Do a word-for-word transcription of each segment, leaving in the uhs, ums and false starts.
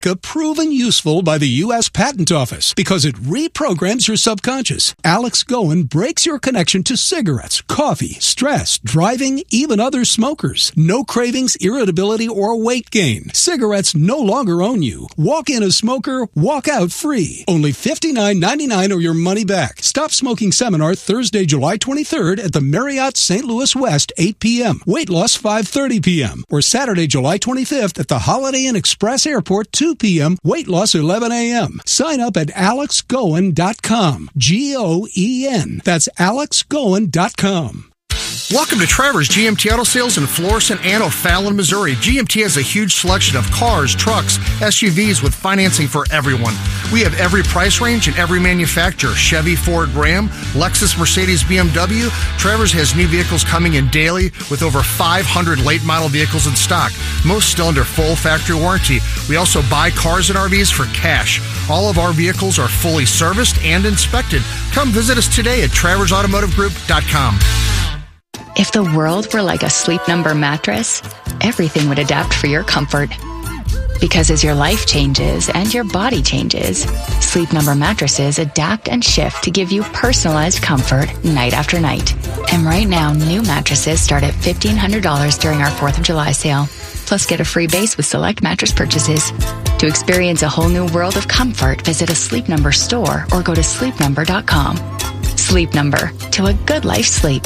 Proven useful by the U S Patent Office because it reprograms your subconscious. Alex Goen breaks your connection to cigarettes, coffee, stress, driving, even other smokers. No cravings, irritability, or weight gain. Cigarettes no longer own you. Walk in a smoker, walk out free. Only fifty-nine ninety-nine or your money back. Stop Smoking Seminar Thursday, July twenty-third at the Marriott Saint Louis West, eight p.m. Weight loss, five thirty p.m. Or Saturday, July twenty-fifth at the Holiday Inn Express Airport, two p.m. Weight loss, eleven a.m. Sign up at alex goen dot com. G O E N. That's alex goen dot com. Welcome to Trevor's G M T Auto Sales in Florissant and O'Fallon, Missouri. G M T has a huge selection of cars, trucks, S U Vs with financing for everyone. We have every price range and every manufacturer. Chevy, Ford, Ram, Lexus, Mercedes, B M W. Trevor's has new vehicles coming in daily with over five hundred late model vehicles in stock. Most still under full factory warranty. We also buy cars and R Vs for cash. All of our vehicles are fully serviced and inspected. Come visit us today at travers automotive group dot com. If the world were like a Sleep Number mattress, everything would adapt for your comfort. Because as your life changes and your body changes, Sleep Number mattresses adapt and shift to give you personalized comfort night after night. And right now, new mattresses start at fifteen hundred dollars during our fourth of July sale. Plus, get a free base with select mattress purchases. To experience a whole new world of comfort, visit a Sleep Number store or go to sleep number dot com. Sleep Number, to a good life sleep.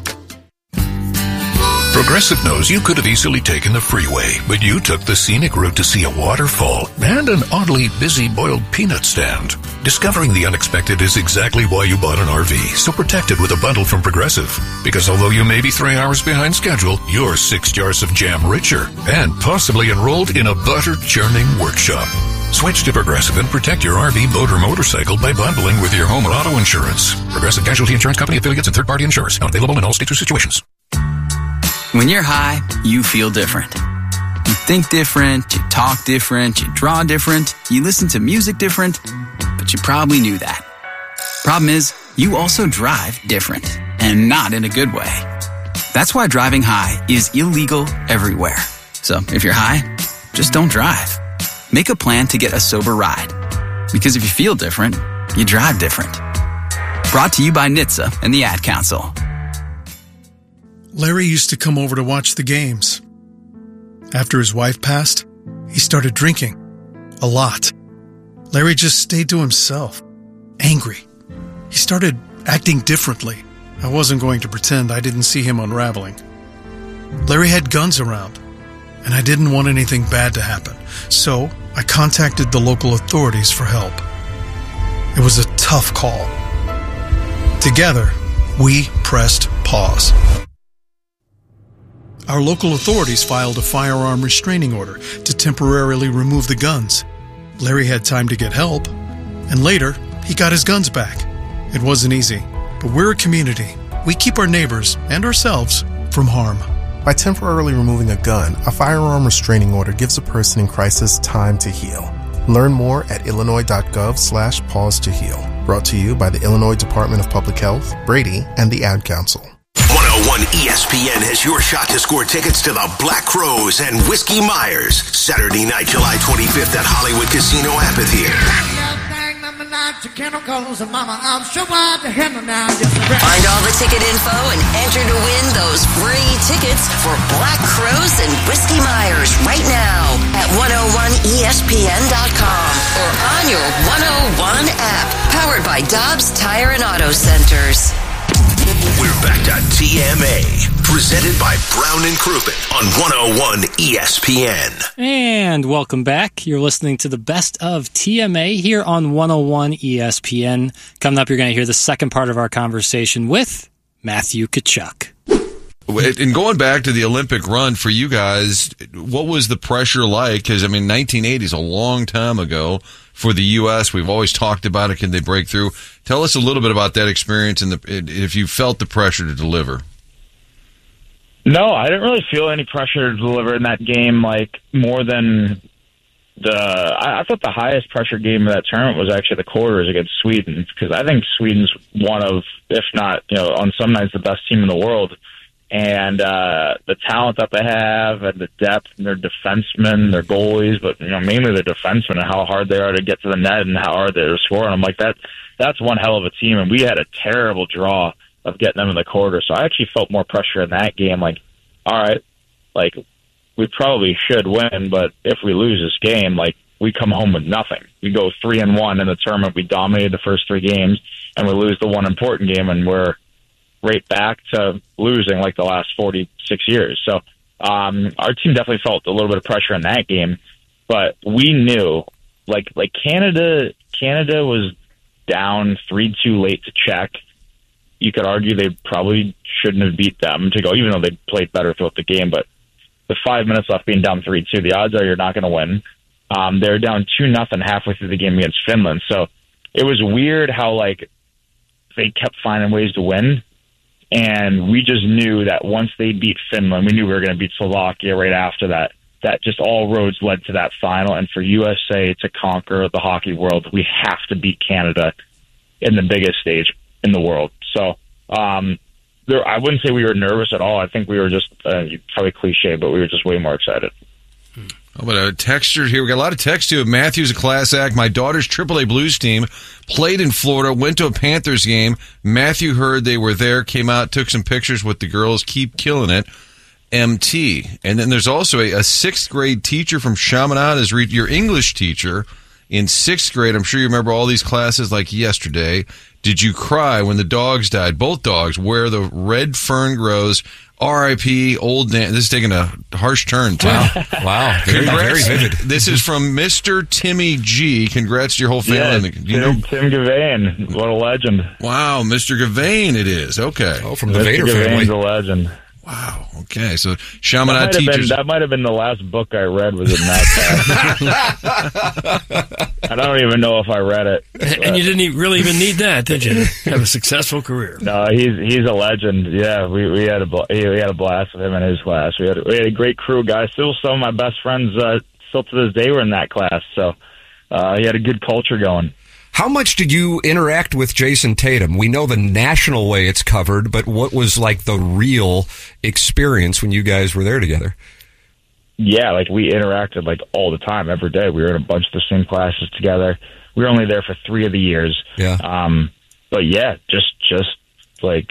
Progressive knows you could have easily taken the freeway, but you took the scenic route to see a waterfall and an oddly busy boiled peanut stand. Discovering the unexpected is exactly why you bought an R V, so protect it with a bundle from Progressive. Because although you may be three hours behind schedule, you're six jars of jam richer and possibly enrolled in a butter-churning workshop. Switch to Progressive and protect your R V, boat, or motorcycle by bundling with your home or auto insurance. Progressive Casualty Insurance Company affiliates and third-party insurers. Not available in all states or situations. When you're high, you feel different. You think different, you talk different, you draw different, you listen to music different, but you probably knew that. Problem is, you also drive different, and not in a good way. That's why driving high is illegal everywhere. So if you're high, just don't drive. Make a plan to get a sober ride. Because if you feel different, you drive different. Brought to you by N H T S A and the Ad Council. Larry used to come over to watch the games. After his wife passed, he started drinking. A lot. Larry just stayed to himself. Angry. He started acting differently. I wasn't going to pretend I didn't see him unraveling. Larry had guns around, and I didn't want anything bad to happen. So I contacted the local authorities for help. It was a tough call. Together, we pressed pause. Our local authorities filed a firearm restraining order to temporarily remove the guns. Larry had time to get help, and later, he got his guns back. It wasn't easy, but we're a community. We keep our neighbors and ourselves from harm. By temporarily removing a gun, a firearm restraining order gives a person in crisis time to heal. Learn more at illinois.gov slash pause to heal. Brought to you by the Illinois Department of Public Health, Brady, and the Ad Council. one oh one E S P N has your shot to score tickets to the Black Crowes and Whiskey Myers. Saturday night, July twenty-fifth at Hollywood Casino Amphitheater. Find all the ticket info and enter to win those free tickets for Black Crowes and Whiskey Myers right now at one oh one E S P N dot com or on your one oh one app, powered by Dobbs Tire and Auto Centers. We're back to T M A, presented by Brown and Crouppen on one oh one E S P N. And welcome back. You're listening to the best of T M A here on one oh one E S P N. Coming up, you're going to hear the second part of our conversation with Matthew Tkachuk. And going back to the Olympic run for you guys, what was the pressure like? Because, I mean, nineteen eighty is a long time ago for the U S. We've always talked about it. Can they break through? Tell us a little bit about that experience and the, if you felt the pressure to deliver. No, I didn't really feel any pressure to deliver in that game, like more than the. I, I thought the highest pressure game of that tournament was actually the quarters against Sweden, because I think Sweden's one of, if not, you know, on some nights the best team in the world. and uh, the talent that they have and the depth and their defensemen, their goalies, but you know mainly the defensemen and how hard they are to get to the net and how hard they're scoring. I'm like, that that's one hell of a team, and we had a terrible draw of getting them in the quarter. So I actually felt more pressure in that game. Like, all right, like we probably should win, but if we lose this game, like we come home with nothing. We go three and one in the tournament. We dominated the first three games, and we lose the one important game, and we're right back to losing like the last forty-six years. So um, our team definitely felt a little bit of pressure in that game, but we knew, like like Canada, Canada was down three two late to Czech. You could argue they probably shouldn't have beat them to go, even though they played better throughout the game. But with five minutes left, being down three two, the odds are you're not going to win. Um, they're down two nothing halfway through the game against Finland. So it was weird how like they kept finding ways to win. And we just knew that once they beat Finland, we knew we were going to beat Slovakia right after that. That just all roads led to that final. And for U S A to conquer the hockey world, we have to beat Canada in the biggest stage in the world. So um, there, I wouldn't say we were nervous at all. I think we were just, uh, probably cliche, but we were just way more excited. Oh, but a texture here. We got a lot of text too. Matthew's a class act. My daughter's triple A Blues team played in Florida, went to a Panthers game. Matthew heard they were there, came out, took some pictures with the girls. Keep killing it. M T. And then there's also a, a sixth grade teacher from Chaminade, is re- your English teacher in sixth grade. I'm sure you remember all these classes like yesterday. Did you cry when the dogs died? Both dogs, where the red fern grows. R I P Old Dan. This is taking a harsh turn, Tim. Wow. Wow. Very, very vivid. This is from Mister Timmy G. Congrats to your whole family. Yeah, you know, Tim, Tim Gavain. What a legend. Wow, Mister Gavain it is. Okay. Oh, from the Mister Vader Gavain's family. a legend. Wow. Okay. So That Chaminade might, have teachers. been, that might have been the last book I read was in that class. I don't even know if I read it. And you didn't even really even need that, did you? Have a successful career. No, he's he's a legend. Yeah, we we had a bl- we had a blast with him in his class. We had we had a great crew, guys. Still, some of my best friends uh, still to this day were in that class. So uh, he had a good culture going. How much did you interact with Jason Tatum? We know the national way it's covered, but what was like the real experience when you guys were there together? Yeah, like we interacted like all the time, every day. We were in a bunch of the same classes together. We were only there for three of the years. Yeah. Um, but yeah, just just like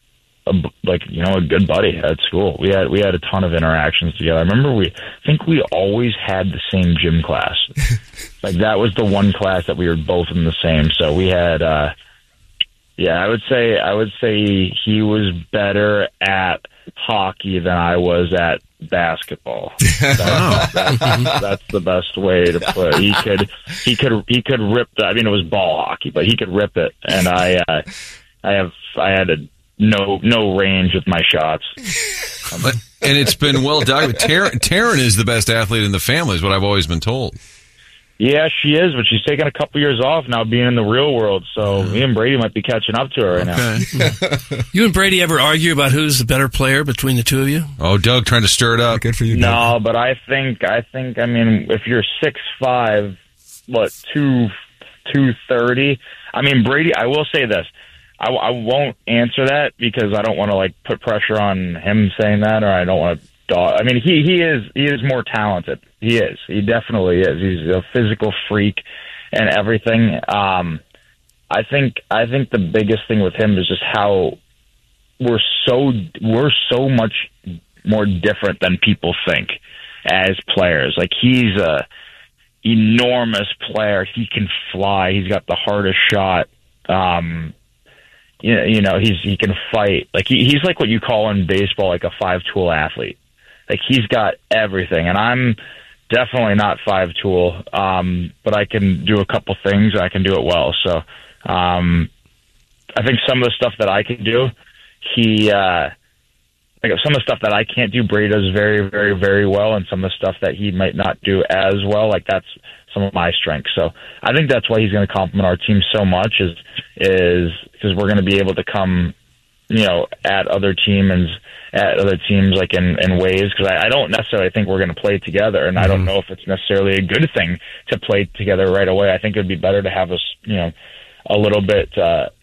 a, like you know a good buddy at school. We had we had a ton of interactions together. I remember we I think we always had the same gym class. Like that was the one class that we were both in the same. So we had uh, yeah, I would say I would say he was better at hockey than I was at basketball. That's, that's, that's the best way to put it. He could he could he could rip the, I mean it was ball hockey, but he could rip it, and I uh, I have I had a no no range with my shots. But, and it's been well documented. Taryn, Taryn is the best athlete in the family, is what I've always been told. Yeah, she is, but she's taking a couple years off now, being in the real world. So me and Brady might be catching up to her right okay. now. You and Brady ever argue about who's the better player between the two of you? Oh, Doug trying to stir it up. Good for you, No, Doug. but I think I think I mean if you're six five, what two two thirty? I mean Brady. I will say this. I, I won't answer that because I don't want to like put pressure on him saying that, or I don't want to. I mean, he, he is he is more talented. He is. He definitely is. He's a physical freak and everything. Um, I think I think the biggest thing with him is just how we're so we're so much more different than people think as players. Like he's a enormous player. He can fly. He's got the hardest shot. Um, you know, you know, he's he can fight. Like he, he's like what you call in baseball like a five tool athlete. Like he's got everything, and I'm definitely not five tool, um, but I can do a couple things. And I can do it well. So um, I think some of the stuff that I can do, he uh, like some of the stuff that I can't do, Brady does very, very, very well, and some of the stuff that he might not do as well, like that's some of my strengths. So I think that's why he's going to complement our team so much, is is because we're going to be able to come, you know, at other teams at other teams like in, in ways, because I, I don't necessarily think we're going to play together, and mm-hmm. I don't know if it's necessarily a good thing to play together right away. I think it would be better to have us, you know, a little bit uh,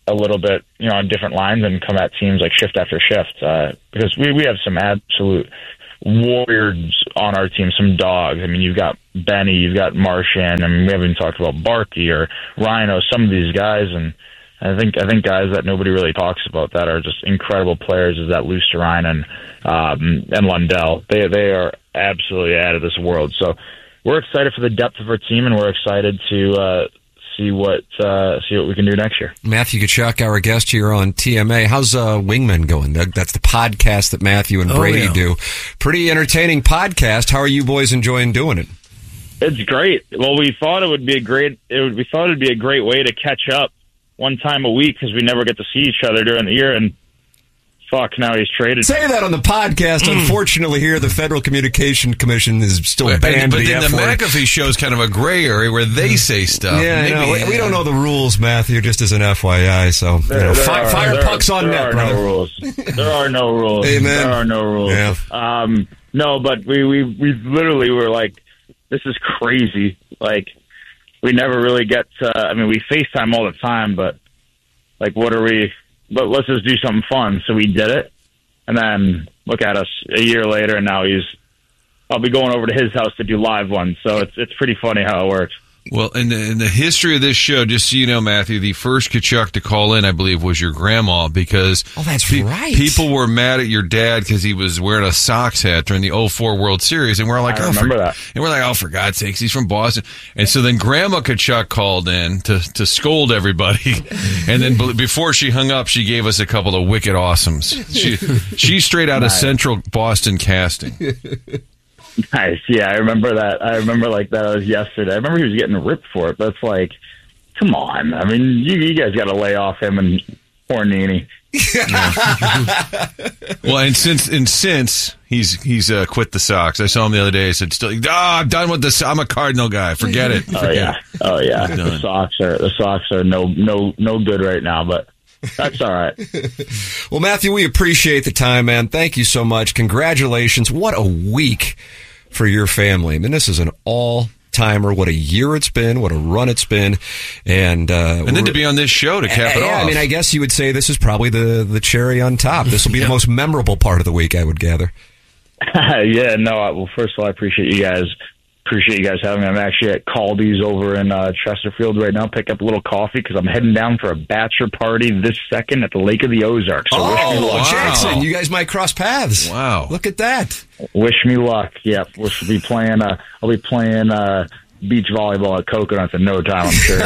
a little bit, you know, on different lines and come at teams like shift after shift. Uh, because we, we have some absolute warriors on our team, some dogs. I mean, you've got Benny, you've got Martian. I mean, we haven't even talked about Barkey or Rhino, some of these guys. And I think I think guys that nobody really talks about that are just incredible players is that Luosterainen um, and Lundell. They they are absolutely out of this world. So we're excited for the depth of our team, and we're excited to uh, see what uh, see what we can do next year. Matthew Tkachuk, our guest here on T M A. How's uh, Wingman going? That's the podcast that Matthew and Brady oh, yeah. do. Pretty entertaining podcast. How are you boys enjoying doing it? It's great. Well, we thought it would be a great. It would, we thought it'd be a great way to catch up one time a week because we never get to see each other during the year. And fuck, now he's traded. Say that on the podcast. Mm. Unfortunately, here the Federal Communication Commission is still but, banned. But the then F the word. McAfee show is kind of a gray area where they say stuff. Yeah, Maybe, I know. yeah. We don't know the rules, Matthew. Just as an F Y I. So there, you know, there fire, are, fire there, pucks on there net, are brother. No rules. There are no rules. Amen. There are no rules. Yeah. Um, no, but we, we we literally were like, this is crazy. Like, we never really get to, I mean, we FaceTime all the time, but, like, what are we, but let's just do something fun. So we did it, and then look at us a year later, and now he's, I'll be going over to his house to do live ones. So it's it's pretty funny how it works. Well, in the, in the history of this show, just so you know, Matthew, the first Tkachuk to call in, I believe, was your grandma because oh, that's pe- right. people were mad at your dad because he was wearing a Sox hat during the oh four World Series, and we're like, I oh, remember for, that. and we're like, oh, for God's sakes, he's from Boston, and so then Grandma Tkachuk called in to to scold everybody, and then b- before she hung up, she gave us a couple of wicked awesomes. She she's straight out nice. of Central Boston casting. Nice. Yeah, I remember that. I remember like that was yesterday. I remember he was getting ripped for it, but it's like, come on. I mean, you, you guys got to lay off him and poor Nini. Well, and since and since he's he's uh, quit the Sox. I saw him the other day. I said, "Still, oh, I'm done with this. I'm a Cardinal guy. Forget it." Forget oh yeah. It. Oh yeah. The Sox are the Sox are no no no good right now, but. That's all right. Well, Matthew, we appreciate the time, man. Thank you so much. Congratulations. What a week for your family. I mean, this is an all-timer. What a year it's been. What a run it's been. And uh, and then to be on this show to cap it yeah, off. I mean, I guess you would say this is probably the, the cherry on top. This will be yeah. the most memorable part of the week, I would gather. yeah, no, well, first of all, I appreciate you guys. Appreciate you guys having me. I'm actually at Caldy's over in uh, Chesterfield right now. Pick up a little coffee because I'm heading down for a bachelor party this second at the Lake of the Ozarks. So oh, wish me luck. Jackson, you guys might cross paths. Wow, look at that. Wish me luck. Yep, we'll be playing. Uh, I'll be playing uh, beach volleyball at Coconuts in no time, I'm sure.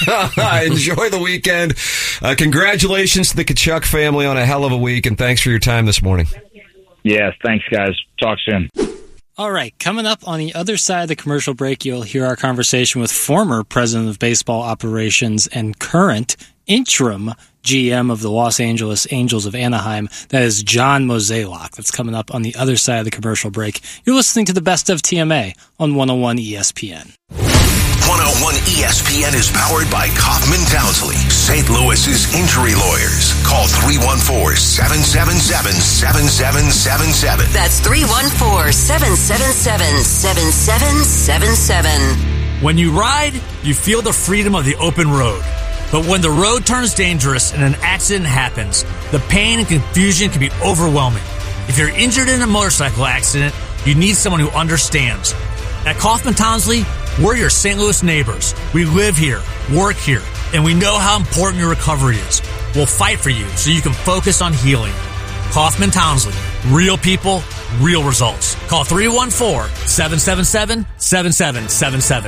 Enjoy the weekend. Uh, congratulations to the Tkachuk family on a hell of a week, and thanks for your time this morning. Yes, thanks, guys. Talk soon. All right, coming up on the other side of the commercial break, you'll hear our conversation with former president of baseball operations and current interim G M of the Los Angeles Angels of Anaheim. That is John Mozeliak. That's coming up on the other side of the commercial break. You're listening to the Best of T M A on one oh one E S P N. one oh one E S P N is powered by Kaufman Townsley, Saint Louis's injury lawyers. Call three one four, seven seven seven, seven seven seven seven. That's three one four, seven seven seven, seven seven seven seven. When you ride, you feel the freedom of the open road. But when the road turns dangerous and an accident happens, the pain and confusion can be overwhelming. If you're injured in a motorcycle accident, you need someone who understands. At Kaufman Townsley, we're your Saint Louis neighbors. We live here, work here, and we know how important your recovery is. We'll fight for you so you can focus on healing. Kaufman Townsley. Real people, real results. Call three one four, seven seven seven, seven seven seven seven.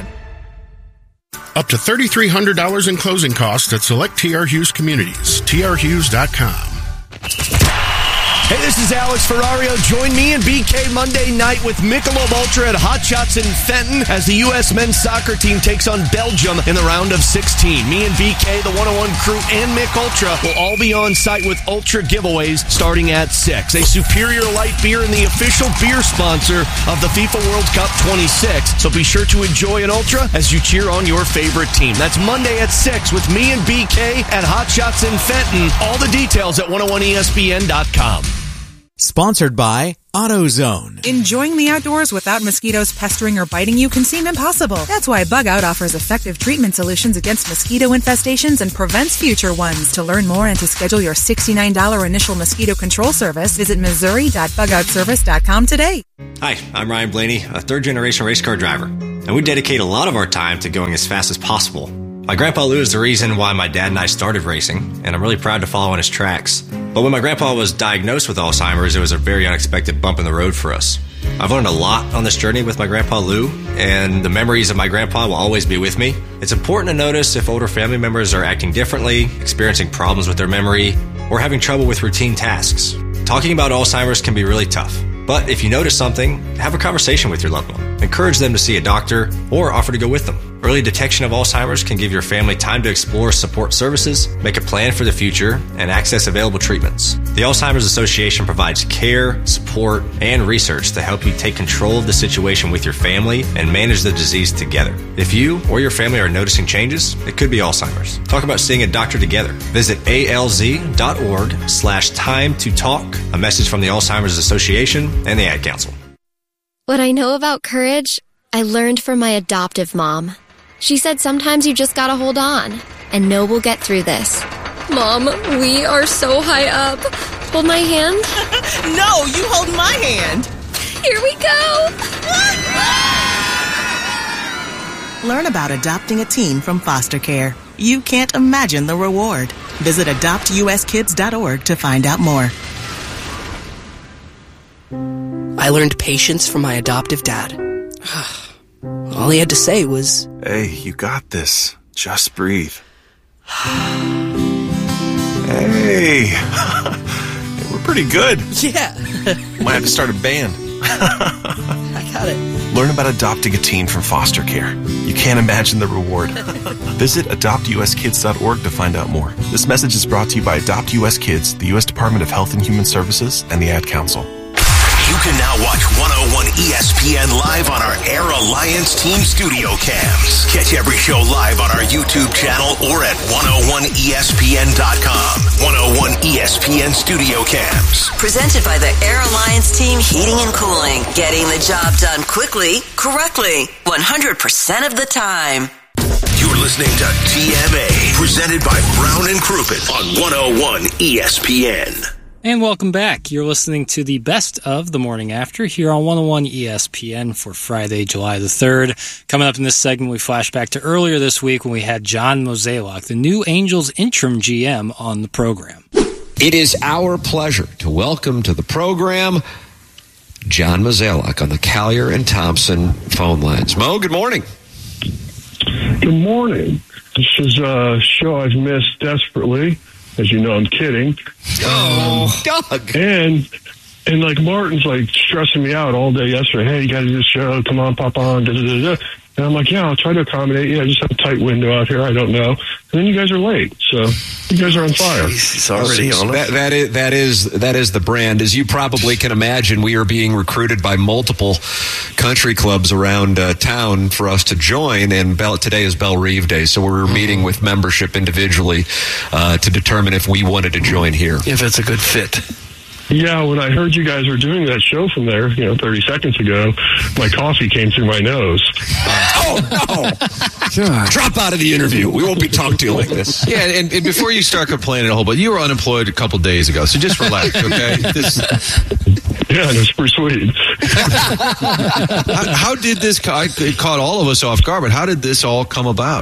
Up to three thousand three hundred dollars in closing costs at select T R Hughes communities. T R Hughes dot com. Hey, this is Alex Ferrario. Join me and B K Monday night with Michelob Ultra at Hot Shots in Fenton as the U S men's soccer team takes on Belgium in the round of sixteen. Me and B K, the one oh one crew, and Mick Ultra will all be on site with Ultra giveaways starting at six. A superior light beer and the official beer sponsor of the FIFA World Cup twenty-six. So be sure to enjoy an Ultra as you cheer on your favorite team. That's Monday at six with me and B K at Hot Shots in Fenton. All the details at one oh one E S P N dot com. Sponsored by AutoZone. Enjoying the outdoors without mosquitoes pestering or biting you can seem impossible. That's why Bug Out offers effective treatment solutions against mosquito infestations and prevents future ones. To learn more and to schedule your sixty-nine dollars initial mosquito control service, visit missouri dot bug out service dot com today. Hi, I'm Ryan Blaney, a third-generation race car driver, and we dedicate a lot of our time to going as fast as possible. My grandpa Lou is the reason why my dad and I started racing, and I'm really proud to follow in his tracks. But when my grandpa was diagnosed with Alzheimer's, it was a very unexpected bump in the road for us. I've learned a lot on this journey with my grandpa Lou, and the memories of my grandpa will always be with me. It's important to notice if older family members are acting differently, experiencing problems with their memory, or having trouble with routine tasks. Talking about Alzheimer's can be really tough. But if you notice something, have a conversation with your loved one. Encourage them to see a doctor or offer to go with them. Early detection of Alzheimer's can give your family time to explore support services, make a plan for the future, and access available treatments. The Alzheimer's Association provides care, support, and research to help you take control of the situation with your family and manage the disease together. If you or your family are noticing changes, it could be Alzheimer's. Talk about seeing a doctor together. Visit alz.org slash time to talk. A message from the Alzheimer's Association and the Ad Council. What I know about courage, I learned from my adoptive mom. She said sometimes you just gotta hold on and know we'll get through this. Mom, we are so high up. Hold my hand. No, you hold my hand. Here we go. Learn about adopting a teen from foster care. You can't imagine the reward. Visit adopt u s kids dot org to find out more. I learned patience from my adoptive dad. All he had to say was, "Hey, you got this. Just breathe." Hey, we're pretty good. Yeah. Might have to start a band. I got it. Learn about adopting a teen from foster care. You can't imagine the reward. Visit adopt u s kids dot org to find out more. This message is brought to you by Adopt U S Kids, the U S Department of Health and Human Services, and the Ad Council. You can now watch one oh one E S P N live on our Air Alliance Team Studio Cams. Catch every show live on our YouTube channel or at one oh one E S P N dot com. one oh one E S P N Studio Cams. Presented by the Air Alliance Team Heating and Cooling. Getting the job done quickly, correctly, one hundred percent of the time. You're listening to T M A, presented by Brown and Crouppen on one oh one E S P N. And welcome back. You're listening to the best of the morning after here on one oh one E S P N for Friday, July the third. Coming up in this segment, we flash back to earlier this week when we had John Mozeliak, the new Angels interim G M, on the program. It is our pleasure to welcome to the program John Mozeliak on the Collier and Thompson phone lines. Mo, good morning. Good morning. This is a show I've missed desperately. As you know, I'm kidding. Oh, Doug. And, and like, Martin's, like, stressing me out all day yesterday. Hey, you got to do this show. Come on, pop on. Da, da, da, da. And I'm like, yeah, I'll try to accommodate you. I just have a tight window out here. I don't know. And then you guys are late. So you guys are on fire. He's already on that, that, is, that, is, that is the brand. As you probably can imagine, we are being recruited by multiple country clubs around uh, town for us to join. And Bell, today is Belle Reve Day. So we're meeting with membership individually uh, to determine if we wanted to join here. If it's a good fit. Yeah, when I heard you guys were doing that show from there, you know, thirty seconds ago, my coffee came through my nose. Oh, no. Drop out of the interview. We won't be talking to you like this. Yeah, and, and before you start complaining a whole bunch, you were unemployed a couple days ago, so just relax, okay? This... Yeah, that's pretty sweet. how, how did this, it caught all of us off guard, but how did this all come about?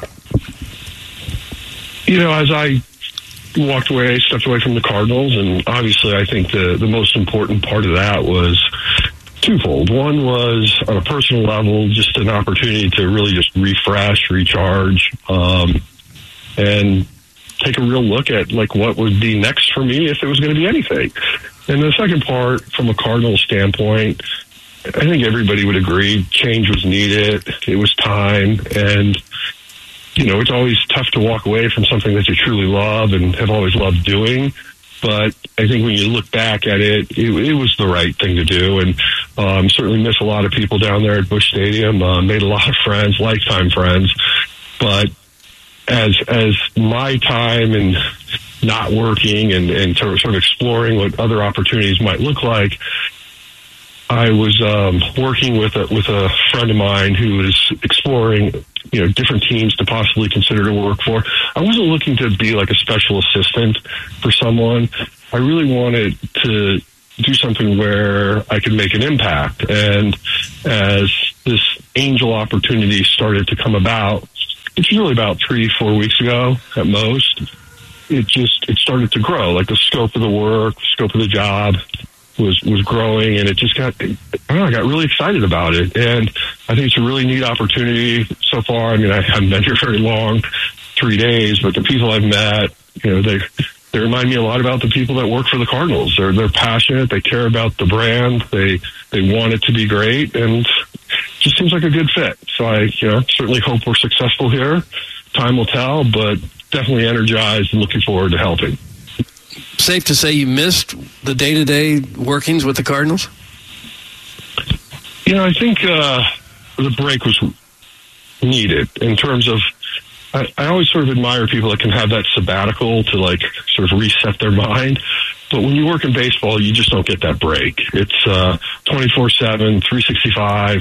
You know, as I walked away, stepped away from the Cardinals, and obviously I think the, the most important part of that was twofold. One was, on a personal level, just an opportunity to really just refresh, recharge, um, and take a real look at, like, what would be next for me if it was going to be anything. And the second part, from a Cardinals standpoint, I think everybody would agree change was needed. It was time, and you know, it's always tough to walk away from something that you truly love and have always loved doing. But I think when you look back at it, it, it was the right thing to do. And um, certainly miss a lot of people down there at Busch Stadium, uh, made a lot of friends, lifetime friends. But as as my time and not working and, and sort of exploring what other opportunities might look like, I was um, working with a, with a friend of mine who was exploring, you know, different teams to possibly consider to work for. I wasn't looking to be like a special assistant for someone. I really wanted to do something where I could make an impact. And as this Angel opportunity started to come about, it's really about three, four weeks ago at most, it just, it started to grow. Like the scope of the work, scope of the job was, was growing, and it just got, I don't know, I got really excited about it. And I think it's a really neat opportunity so far. I mean, I haven't been here very long, three days, but the people I've met, you know, they, they remind me a lot about the people that work for the Cardinals. They're, they're passionate. They care about the brand. They, they want it to be great, and just seems like a good fit. So I, you know, certainly hope we're successful here. Time will tell, but definitely energized and looking forward to helping. Safe to say you missed the day-to-day workings with the Cardinals? You know, I think uh, the break was needed in terms of, I, I always sort of admire people that can have that sabbatical to like sort of reset their mind. But when you work in baseball, you just don't get that break. It's uh, twenty-four seven, three sixty-five.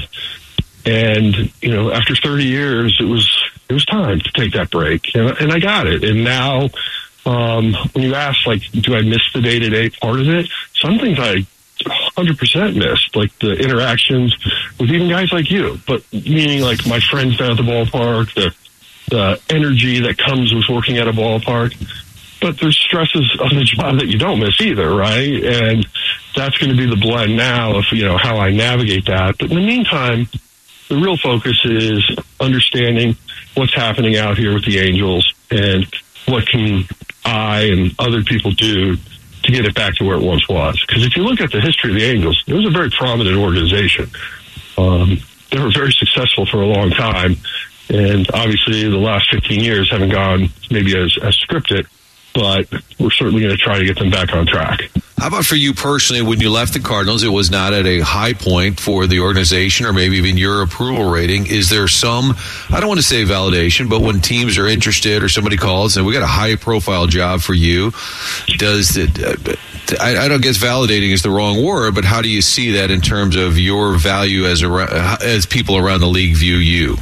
And, you know, after thirty years, it was it was time to take that break. And, and I got it. And now, um, when you ask, like, do I miss the day-to-day part of it? Some things I one hundred percent missed, like the interactions with even guys like you. But meaning, like, my friends down at the ballpark, the, the energy that comes with working at a ballpark. But there's stresses on the job that you don't miss either, right? And that's going to be the blend now of, you know, how I navigate that. But in the meantime, the real focus is understanding what's happening out here with the Angels and what can I and other people do to get it back to where it once was. Because if you look at the history of the Angels, it was a very prominent organization. Um, they were very successful for a long time. And obviously the last fifteen years haven't gone maybe as, as scripted, but we're certainly going to try to get them back on track. How about for you personally, when you left the Cardinals, it was not at a high point for the organization or maybe even your approval rating. Is there some, I don't want to say validation, but when teams are interested or somebody calls and we got a high profile job for you, does it, uh, I, I don't guess validating is the wrong word, but how do you see that in terms of your value as a, as people around the league view you?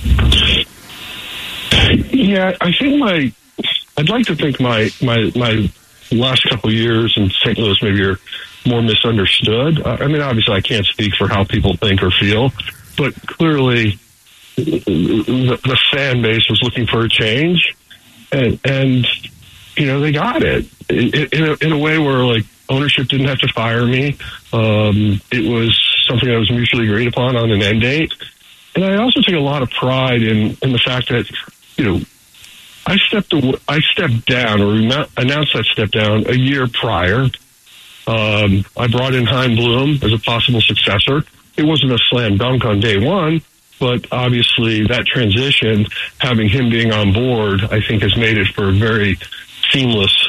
Yeah, I think my, I'd like to think my, my, my last couple of years in Saint Louis maybe are more misunderstood. I mean, obviously I can't speak for how people think or feel, but clearly the, the fan base was looking for a change, and, and you know, they got it in a, in a way where, like, ownership didn't have to fire me. Um, it was something that was mutually agreed upon on an end date. And I also take a lot of pride in, in the fact that, you know, I stepped away, I stepped down or announced that step down a year prior. Um, I brought in Chaim Bloom as a possible successor. It wasn't a slam dunk on day one, but obviously that transition, having him being on board, I think has made it for a very seamless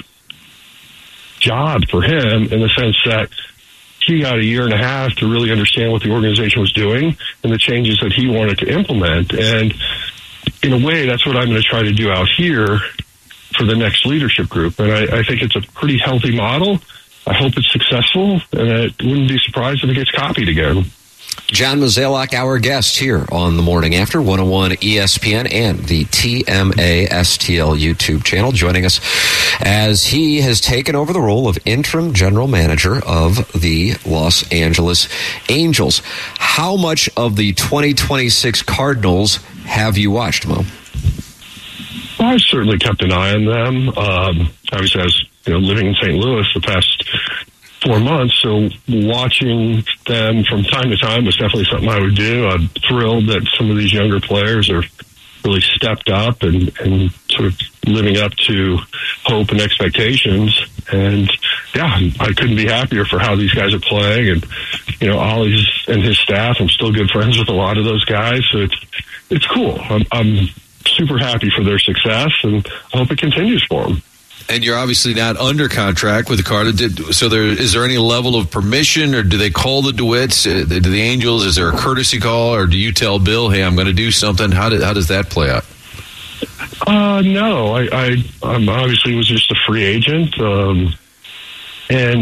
job for him in the sense that he got a year and a half to really understand what the organization was doing and the changes that he wanted to implement. And in a way, that's what I'm going to try to do out here for the next leadership group. And I, I think it's a pretty healthy model. I hope it's successful, and I wouldn't be surprised if it gets copied again. John Mozeliak, our guest here on The Morning After, one oh one E S P N and the T M A S T L YouTube channel, joining us as he has taken over the role of interim general manager of the Los Angeles Angels. How much of the twenty twenty-six Cardinals have you watched, Mo? Well, I've certainly kept an eye on them. Um, obviously, I was you know, living in Saint Louis the past four months, so watching them from time to time was definitely something I would do. I'm thrilled that some of these younger players are really stepped up and, and sort of living up to hope and expectations. And yeah, I couldn't be happier for how these guys are playing. And, you know, Ollie's and his staff, I'm still good friends with a lot of those guys. So it's, it's cool. I'm, I'm super happy for their success, and I hope it continues for them. And you're obviously not under contract with the Cardinals. So there, is there any level of permission, or do they call the DeWitts, uh, the, the Angels? Is there a courtesy call, or do you tell Bill, hey, I'm going to do something? How, did, how does that play out? Uh, no, I, I I'm obviously was just a free agent. Um, and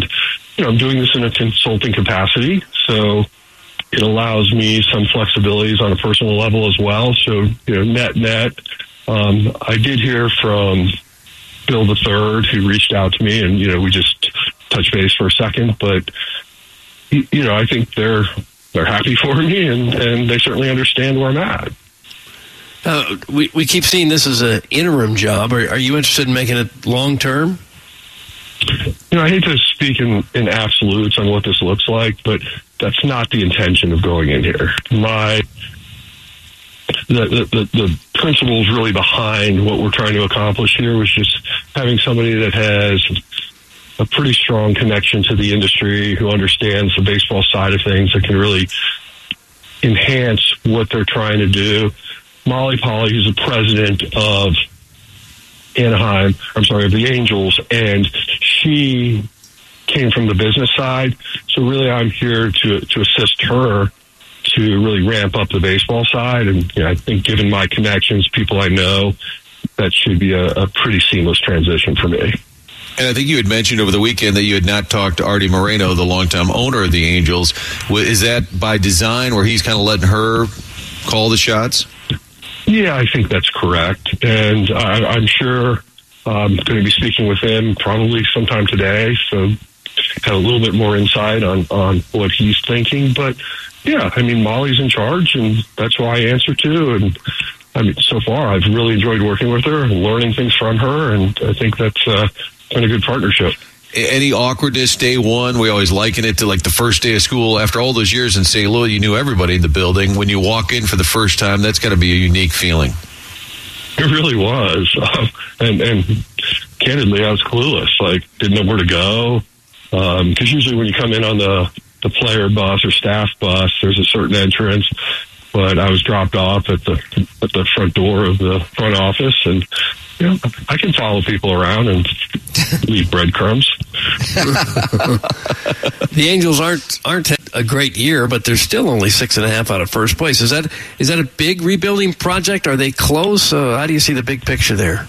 you know, I'm doing this in a consulting capacity, so it allows me some flexibilities on a personal level as well. So, you know, net, net, um, I did hear from Bill the Third, who reached out to me, and, you know, we just touched base for a second, but, you know, I think they're, they're happy for me, and, and they certainly understand where I'm at. Uh, we, we keep seeing this as an interim job. Are, are you interested in making it long-term? You know, I hate to speak in, in absolutes on what this looks like, but that's not the intention of going in here. My the, the, the, the principles really behind what we're trying to accomplish here was just having somebody that has a pretty strong connection to the industry, who understands the baseball side of things, that can really enhance what they're trying to do. Molly Polly, who's the president of Anaheim, I'm sorry, of the Angels, and she came from the business side. So really I'm here to to assist her to really ramp up the baseball side. And you know, I think given my connections, people I know, that should be a, a pretty seamless transition for me. And I think you had mentioned over the weekend that you had not talked to Artie Moreno, the longtime owner of the Angels. Is that by design, where he's kind of letting her call the shots? Yeah, I think that's correct. And I, I'm sure I'm going to be speaking with him probably sometime today, so have a little bit more insight on, on what he's thinking. But, yeah, I mean, Molly's in charge, and that's who I answer to. And, I mean, so far I've really enjoyed working with her and learning things from her, and I think that's uh, been a good partnership. Any awkwardness day one? We always liken it to like the first day of school. After all those years in Saint Louis, you knew everybody in the building. When you walk in for the first time, that's got to be a unique feeling. It really was. Uh, and, and candidly, I was clueless. Like, didn't know where to go. Because um, usually when you come in on the, the player bus or staff bus, there's a certain entrance. But I was dropped off at the at the front door of the front office, and you know, I can follow people around and leave breadcrumbs. The Angels aren't aren't a great year, but they're still only six and a half out of first place. Is that is that a big rebuilding project? Are they close? Uh, how do you see the big picture there?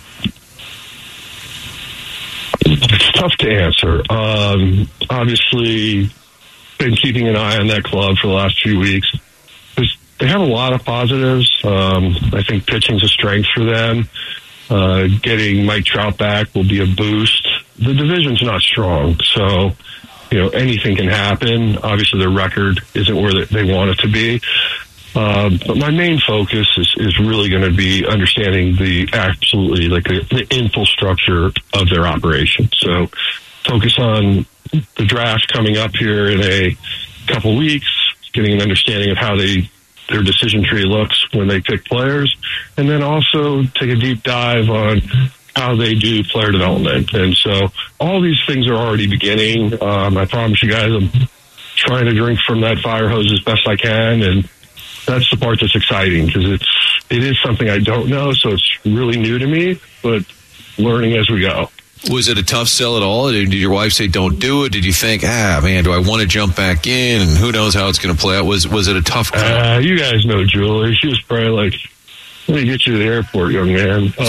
It's tough to answer. Um, obviously, been keeping an eye on that club for the last few weeks. There's, they have a lot of positives. Um, I think pitching's a strength for them. Uh, getting Mike Trout back will be a boost. The division's not strong, so you know anything can happen. Obviously, their record isn't where they want it to be. Uh, but my main focus is, is really going to be understanding the absolutely like the, the infrastructure of their operation. So focus on the draft coming up here in a couple weeks, getting an understanding of how they their decision tree looks when they pick players, and then also take a deep dive on how they do player development. And so all these things are already beginning. Um, I promise you guys I'm trying to drink from that fire hose as best I can, and that's the part that's exciting because it's it is something I don't know, so it's really new to me, but learning as we go. Was it a tough sell at all? Did your wife say, don't do it? Did you think, ah, man, do I want to jump back in? And who knows how it's going to play out? Was was it a tough call? Uh, you guys know Julie. She was probably like, let me get you to the airport, young man. Um,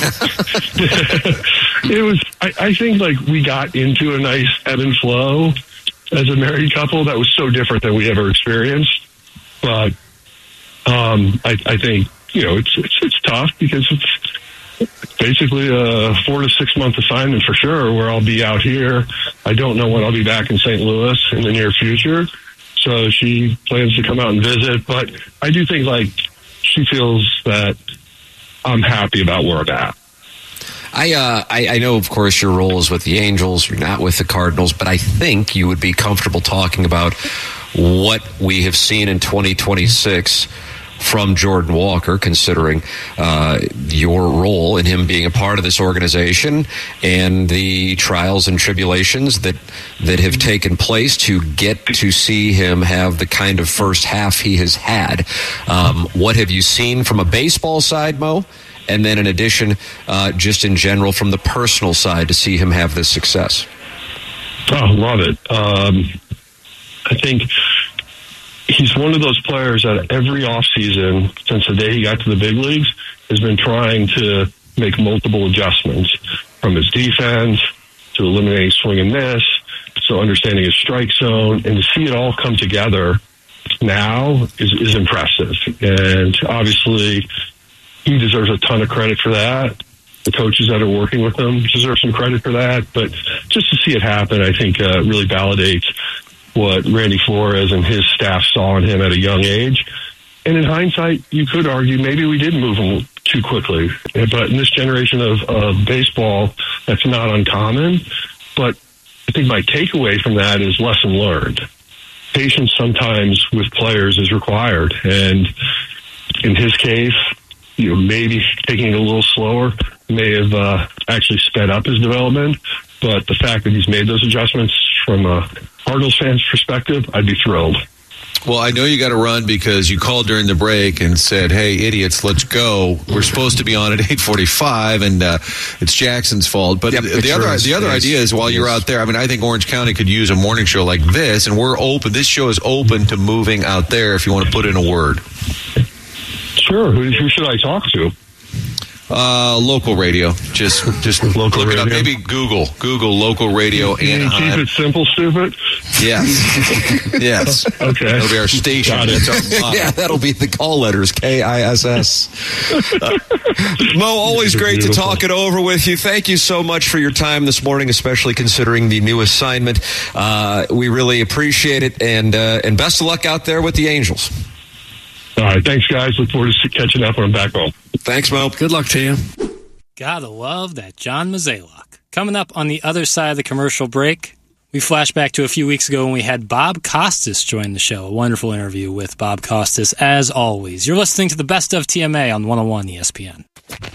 it was, I, I think, like, we got into a nice ebb and flow as a married couple that was so different than we ever experienced. But um, I, I think, you know, it's, it's, it's tough because it's, basically a four to six month assignment for sure, where I'll be out here. I don't know when I'll be back in Saint Louis in the near future. So she plans to come out and visit, but I do think like she feels that I'm happy about where I'm at. I, uh, I I know, of course, your role is with the Angels. You're not with the Cardinals, but I think you would be comfortable talking about what we have seen in twenty twenty-six from Jordan Walker, considering uh, your role in him being a part of this organization and the trials and tribulations that that have taken place to get to see him have the kind of first half he has had. Um, what have you seen from a baseball side, Mo? And then in addition, uh, just in general from the personal side to see him have this success? Oh, love it. Um, I think he's one of those players that every offseason, since the day he got to the big leagues, has been trying to make multiple adjustments from his defense to eliminating swing and miss, also understanding his strike zone, and to see it all come together now is, is impressive. And obviously, he deserves a ton of credit for that. The coaches that are working with him deserve some credit for that. But just to see it happen, I think uh, really validates what Randy Flores and his staff saw in him at a young age. And in hindsight, you could argue maybe we did move him too quickly. But in this generation of, of baseball, that's not uncommon. But I think my takeaway from that is lesson learned. Patience sometimes with players is required. And in his case, you know, maybe taking it a little slower may have uh, actually sped up his development. But the fact that he's made those adjustments from a Cardinals fan's perspective, I'd be thrilled. Well, I know you got to run because you called during the break and said, hey, idiots, let's go. We're supposed to be on at eight forty-five, and uh, it's Jackson's fault. But yep, the sure other is. the other idea is while you're out there, I mean, I think Orange County could use a morning show like this, and we're open. This show is open to moving out there if you want to put in a word. Sure. Who, who should I talk to? Uh, local radio. Just just local look radio. it up. Maybe Google. Google local radio Anaheim. Keep it simple, stupid? Yes. Yes. Okay. That'll be our station. Got it. That's our Yeah, that'll be the call letters, K I S S. Uh, Mo, always great to talk it over with you. Thank you so much for your time this morning, especially considering the new assignment. Uh, we really appreciate it, and uh, and best of luck out there with the Angels. All right. Thanks, guys. Look forward to catching up when I'm back home. Thanks, Mo. Good luck to you. Gotta love that John Mozeliak. Coming up on the other side of the commercial break, we flash back to a few weeks ago when we had Bob Costas join the show. A wonderful interview with Bob Costas, as always. You're listening to the Best of T M A on one oh one E S P N.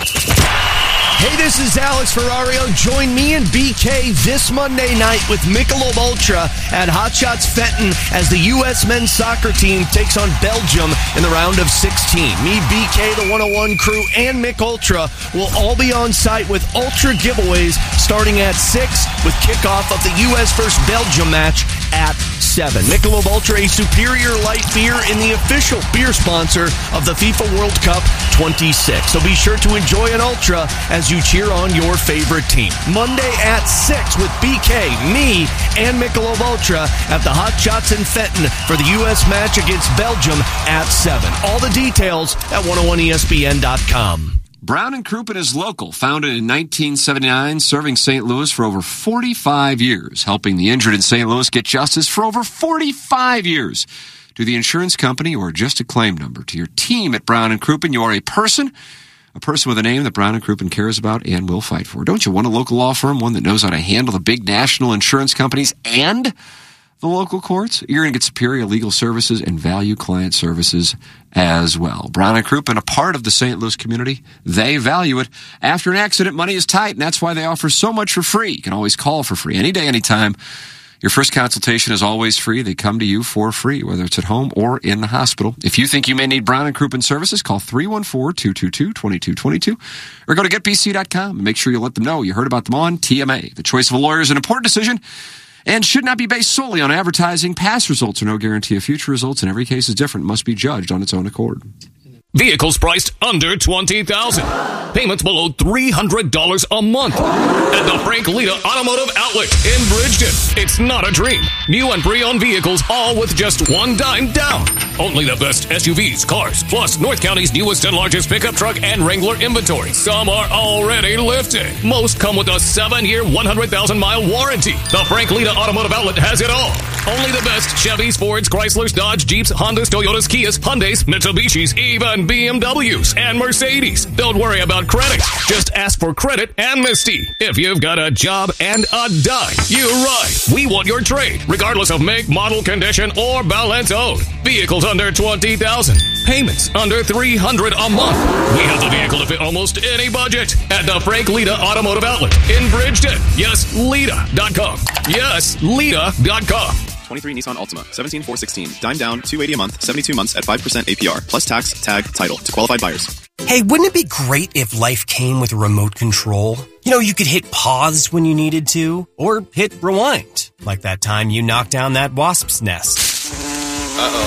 Hey, this is Alex Ferrario. Join me and B K this Monday night with Michelob Ultra at Hot Shots Fenton as the U S men's soccer team takes on Belgium in the round of sixteen. Me, B K, the one oh one crew, and Mick Ultra will all be on site with Ultra giveaways starting at six with kickoff of the U S versus Belgium match at seven. Michelob Ultra, a superior light beer and the official beer sponsor of the FIFA World Cup twenty-six. So be sure to enjoy an Ultra as you cheer on your favorite team. Monday at six with B K, me, and Michelob Ultra at the Hot Shots in Fenton for the U S match against Belgium at seven. All the details at one oh one E S P N dot com. Brown and Crouppen is local, founded in nineteen seventy-nine, serving Saint Louis for over forty-five years, helping the injured in Saint Louis get justice for over forty-five years. To the insurance company or just a claim number. To your team at Brown and Crouppen, you are a person, a person with a name that Brown and Crouppen cares about and will fight for. Don't you want a local law firm, one that knows how to handle the big national insurance companies and the local courts? You're going to get superior legal services and value client services as well. Brown and Crouppen, a part of the Saint Louis community, they value it. After an accident, money is tight, and that's why they offer so much for free. You can always call for free any day, anytime. Your first consultation is always free. They come to you for free, whether it's at home or in the hospital. If you think you may need Brown and Crouppen services, call three one four, two two two, two two two two or go to get b c dot com and make sure you let them know you heard about them on T M A. The choice of a lawyer is an important decision and should not be based solely on advertising. Past results are no guarantee of future results, and every case is different, must be judged on its own accord. Vehicles priced under twenty thousand dollars. Payments below three hundred dollars a month. At the Frank Lita Automotive Outlet in Bridgeton. It's not a dream. New and pre-owned vehicles, all with just one dime down. Only the best S U Vs, cars, plus North County's newest and largest pickup truck and Wrangler inventory. Some are already lifted. Most come with a seven-year, one hundred thousand mile warranty. The Frank Lita Automotive Outlet has it all. Only the best Chevys, Fords, Chryslers, Dodge, Jeeps, Hondas, Toyotas, Kias, Hyundais, Mitsubishis, even B M Ws and Mercedes. Don't worry about credit. Just ask for credit amnesty. If you've got a job and a dime, you're right. We want your trade, regardless of make, model, condition, or balance owed. Vehicles under twenty thousand dollars. Payments under three hundred dollars a month. We have the vehicle to fit almost any budget at the Frank Lita Automotive Outlet in Bridgeton. Yes, Lita dot com. Yes, Lita dot com. twenty-three Nissan Altima, seventeen four sixteen. Dime down, two hundred eighty dollars a month, seventy-two months at five percent A P R, plus tax, tag, title to qualified buyers. Hey, wouldn't it be great if life came with a remote control? You know, you could hit pause when you needed to, or hit rewind, like that time you knocked down that wasp's nest. Uh-oh.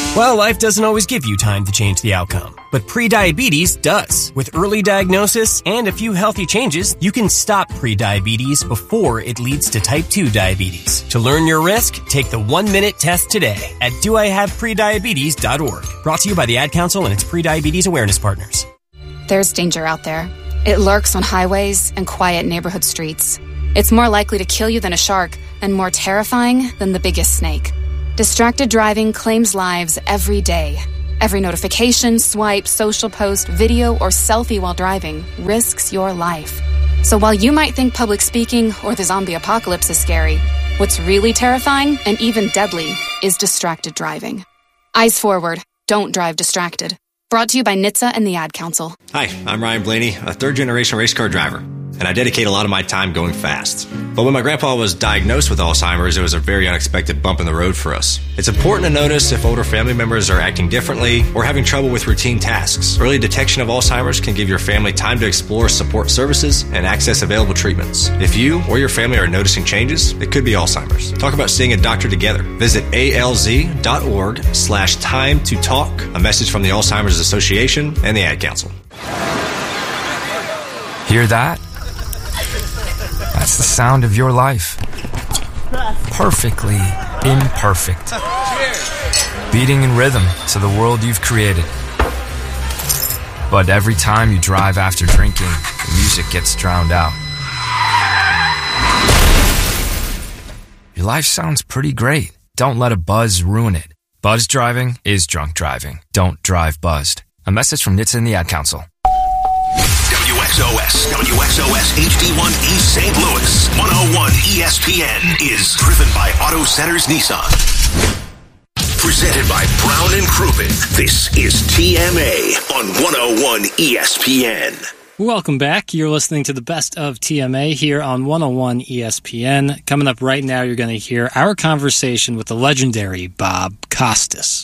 Well, life doesn't always give you time to change the outcome, but prediabetes does. With early diagnosis and a few healthy changes, you can stop prediabetes before it leads to type two diabetes. To learn your risk, take the one-minute test today at do I have prediabetes dot org. Brought to you by the Ad Council and its prediabetes awareness partners. There's danger out there. It lurks on highways and quiet neighborhood streets. It's more likely to kill you than a shark and more terrifying than the biggest snake. Distracted driving claims lives every day. Every notification, swipe, social post, video, or selfie while driving risks your life. So while you might think public speaking or the zombie apocalypse is scary, what's really terrifying and even deadly is distracted driving. Eyes forward. Don't drive distracted. Brought to you by N H T S A and the Ad Council. Hi, I'm Ryan Blaney, a third-generation race car driver, and I dedicate a lot of my time going fast. But when my grandpa was diagnosed with Alzheimer's, it was a very unexpected bump in the road for us. It's important to notice if older family members are acting differently or having trouble with routine tasks. Early detection of Alzheimer's can give your family time to explore support services and access available treatments. If you or your family are noticing changes, it could be Alzheimer's. Talk about seeing a doctor together. Visit alz.org slash time to talk. A message from the Alzheimer's Association and the Ad Council. Hear that? That's the sound of your life. Perfectly imperfect. Beating in rhythm to the world you've created. But every time you drive after drinking, the music gets drowned out. Your life sounds pretty great. Don't let a buzz ruin it. Buzz driving is drunk driving. Don't drive buzzed. A message from N H T S A and the Ad Council. W X O S, W X O S H D one East Saint Louis, one oh one E S P N is driven by Auto Centers Nissan. Presented by Brown and Crouppen. This is T M A on one oh one E S P N. Welcome back. You're listening to the best of T M A here on one oh one E S P N. Coming up right now, you're going to hear our conversation with the legendary Bob Costas.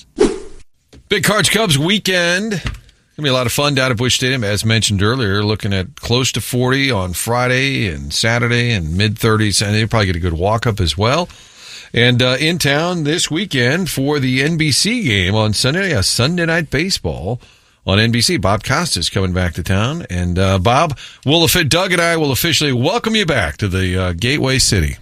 Big Cards Cubs weekend. Going to be a lot of fun down at Busch Stadium, as mentioned earlier, looking at close to forty on Friday and Saturday and mid-thirties, and they'll probably get a good walk-up as well. And uh, in town this weekend for the N B C game on Sunday, a Sunday Night Baseball on N B C. Bob Costas coming back to town. And uh, Bob, we'll, Doug and I will officially welcome you back to the uh, Gateway City.